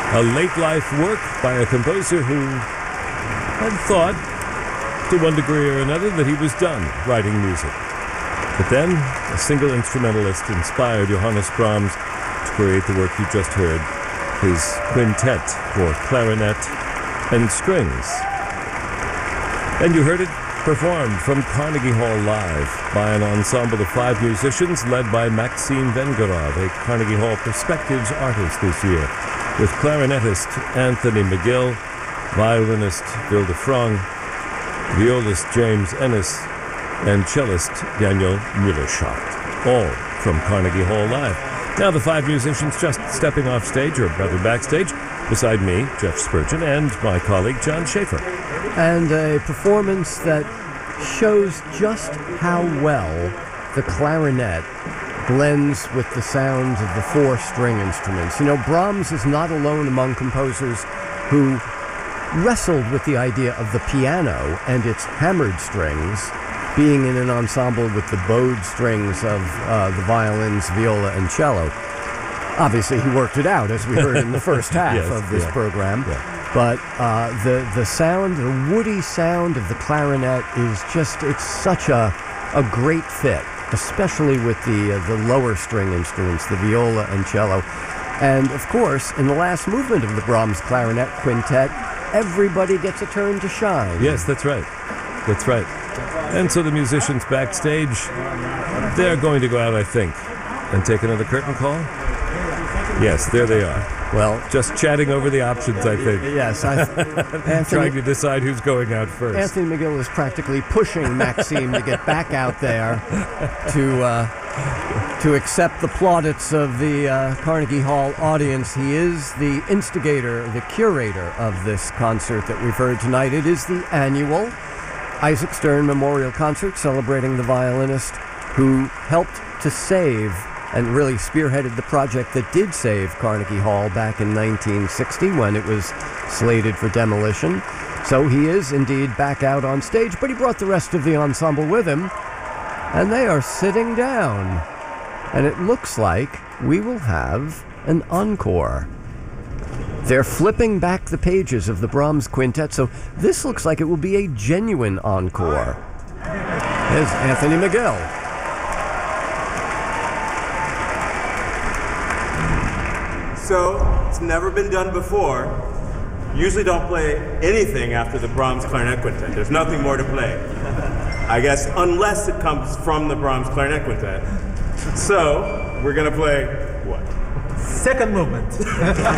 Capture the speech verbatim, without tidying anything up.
a late-life work by a composer who had thought, to one degree or another, that he was done writing music. But then, a single instrumentalist inspired Johannes Brahms to create the work you just heard, his quintet for clarinet and strings. And you heard it performed from Carnegie Hall Live by an ensemble of five musicians led by Maxim Vengerov, a Carnegie Hall Perspectives artist this year, with clarinetist Anthony McGill, violinist Bill DeFrong, violist James Ennis, and cellist Daniel Mullerschott, all from Carnegie Hall Live. Now the five musicians just stepping off stage, or rather backstage, beside me, Jeff Spurgeon, and my colleague John Schaefer. And a performance that shows just how well the clarinet blends with the sounds of the four string instruments. You know, Brahms is not alone among composers who wrestled with the idea of the piano and its hammered strings being in an ensemble with the bowed strings of uh, the violins, viola, and cello. Obviously, he worked it out, as we heard in the first half yes, of this yeah. program. Yeah. But uh, the the sound, the woody sound of the clarinet is just, it's such a a great fit, especially with the uh, the lower string instruments, the viola and cello. And of course, in the last movement of the Brahms Clarinet Quintet, everybody gets a turn to shine. Yes, that's right. That's right. And so the musicians backstage, they're going to go out, I think, and take another curtain call. Yes, there they are. Well, just chatting over the options, I think. Yes, I, Anthony, trying to decide who's going out first. Anthony McGill is practically pushing Maxime to get back out there to uh, to accept the plaudits of the uh, Carnegie Hall audience. He is the instigator, the curator of this concert that we've heard tonight. It is the annual Isaac Stern Memorial Concert celebrating the violinist who helped to save and really spearheaded the project that did save Carnegie Hall back in nineteen sixty when it was slated for demolition. So he is indeed back out on stage, but he brought the rest of the ensemble with him, and they are sitting down. And it looks like we will have an encore. They're flipping back the pages of the Brahms Quintet, so this looks like it will be a genuine encore. There's Anthony McGill. So, it's never been done before. Usually don't play anything after the Brahms Clarinet Quintet. There's nothing more to play. I guess, unless it comes from the Brahms Clarinet Quintet. So, we're gonna play what? Second movement.